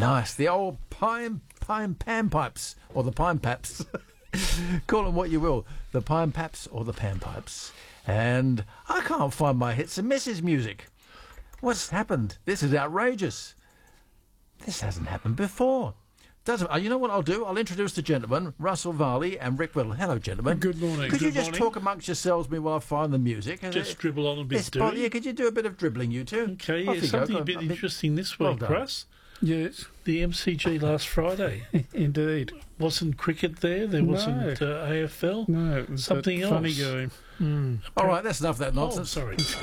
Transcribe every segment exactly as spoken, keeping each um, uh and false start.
Nice. The old pine, pine pan pipes, or the pine paps. Call them what you will. The pine paps or the pan pipes. And I can't find my hits and misses music. What's happened? This is outrageous. This hasn't happened before. Doesn't. Uh, you know what I'll do? I'll introduce the gentlemen, Russell Varley and Rick Whittle. Hello, gentlemen. Good morning. Could Good you just morning. talk amongst yourselves me while I find the music? Just dribble on a bit, Yes, do but, we? yeah, could you do a bit of dribbling, you two? Okay, Off yeah, you something go. a bit I'm interesting this well week, done. Russ. Yes, The M C G last Friday. indeed. Wasn't cricket there? There wasn't No. uh, A F L? No, it was Something that else. funny game. Mm. All right, that's enough of that Oh, nonsense. sorry. It's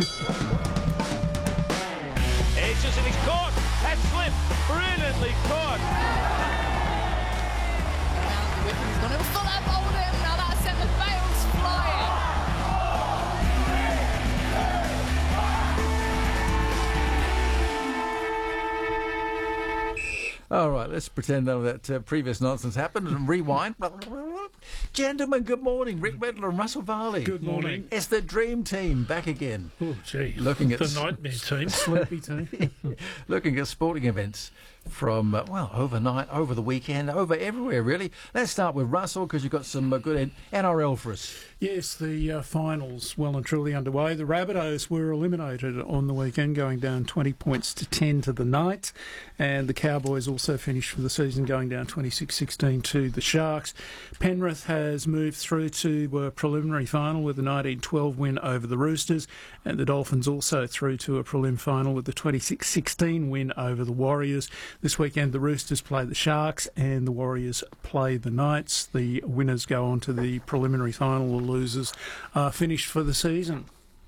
just in his court. Has slipped. Brilliantly caught. Whitman's gone. It was full up Oldham. Now that sent the Bales flying. All right, let's pretend none of that uh, previous nonsense happened and rewind. Gentlemen, good morning. Rick Whittle and Russell Varley. Good morning. It's the Dream Team back again. Oh, gee. Looking at the s- nightmare team. Sleepy team. Looking at sporting events from, uh, well, overnight, over the weekend, over everywhere, really. Let's start with Russell, because you've got some uh, good N R L for us. Yes, the uh, finals well and truly underway. The Rabbitohs were eliminated on the weekend, going down twenty points to ten to the Knights, and the Cowboys also finished for the season, going down twenty-six sixteen to the Sharks. Penrith has moved through to a preliminary final with a nineteen twelve win over the Roosters, and the Dolphins also through to a prelim final with the twenty-six sixteen win over the Warriors. This weekend the Roosters play the Sharks and the Warriors play the Knights. The winners go on to the preliminary final, the losers are finished for the season.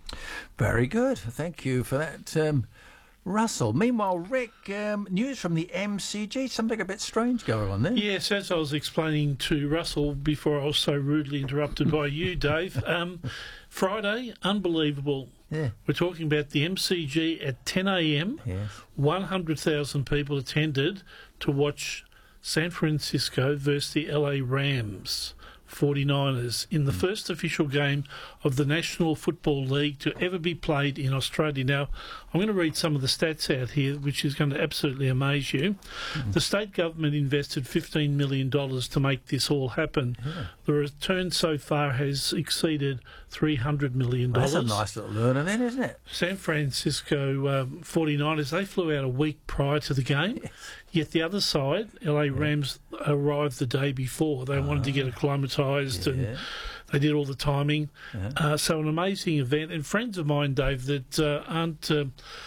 Very good. Thank you for that, um, Russell. Meanwhile, Rick, um, news from the M C G. Something a bit strange going on there. Yes, as I was explaining to Russell before I was so rudely interrupted by you, Dave, um, Friday, unbelievable. Yeah. We're talking about the M C G at ten a m. Yes. one hundred thousand people attended to watch San Francisco versus the L A Rams, forty-niners, in the first official game of the National Football League to ever be played in Australia. Now, I'm going to read some of the stats out here, which is going to absolutely amaze you. Mm. The state government invested fifteen million dollars to make this all happen. Yeah. The return so far has exceeded three hundred million dollars. Well, that's a nice little learner then, isn't it? San Francisco um, forty-niners, they flew out a week prior to the game. Yes. Yet the other side, L A Rams, arrived the day before. They oh. wanted to get acclimatised yeah. and they did all the timing. Yeah. Uh, so an amazing event. And friends of mine, Dave, that uh, aren't uh,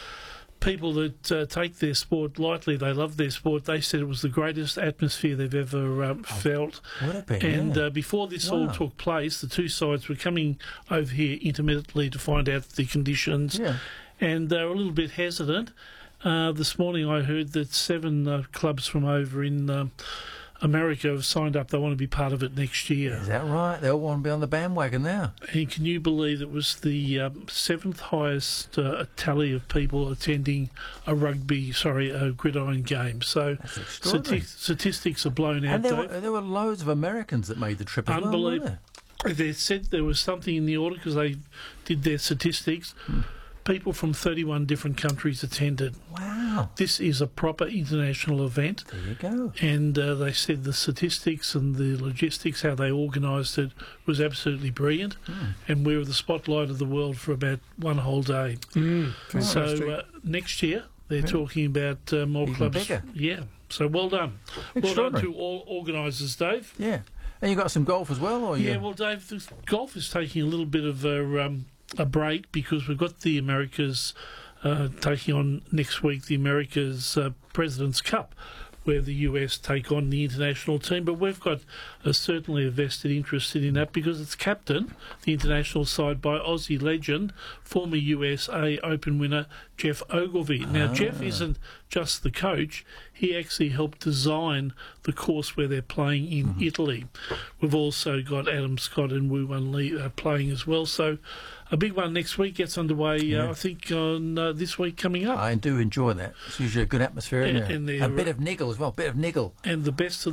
people that uh, take their sport lightly, they love their sport, they said it was the greatest atmosphere they've ever um, oh, felt. Would it be? And yeah. uh, before this wow. all took place, the two sides were coming over here intermittently to find out the conditions. Yeah. And they were a little bit hesitant. Uh, this morning I heard that seven uh, clubs from over in uh, America have signed up. They want to be part of it next year. Is that right? They all want to be on the bandwagon now. And can you believe it was the um, seventh highest uh, tally of people attending a rugby, sorry, a gridiron game. So stati- statistics are blown out. And there Dave. were, there were loads of Americans that made the trip as Unbelievable. well, They said there was something in the order because they did their statistics. Hmm. People from thirty-one different countries attended. Wow. This is a proper international event. There you go. And uh, they said the statistics and the logistics, how they organised it, was absolutely brilliant. Mm. And we were the spotlight of the world for about one whole day. Mm, so uh, next year, they're yeah. talking about uh, more Even clubs. Bigger. Yeah. So well done. Well done to all organisers, Dave. Yeah. And you got some golf as well? Or yeah, you? well, Dave, the golf is taking a little bit of a... Um, a break because we've got the Americas uh, taking on next week the Americas uh, President's Cup, where the U S take on the international team. But we've got uh, certainly a vested interest in that because it's captained, the international side, by Aussie legend, former U S A Open winner Jeff Ogilvy. Now, ah. Jeff isn't just the coach. He actually helped design the course where they're playing in mm-hmm. Italy. We've also got Adam Scott and Woo Wan Lee uh, playing as well. So a big one next week gets underway, yeah. uh, I think, on uh, this week coming up. I do enjoy that. It's usually a good atmosphere, isn't and, it? and a bit of niggle as well, a bit of niggle. And the best of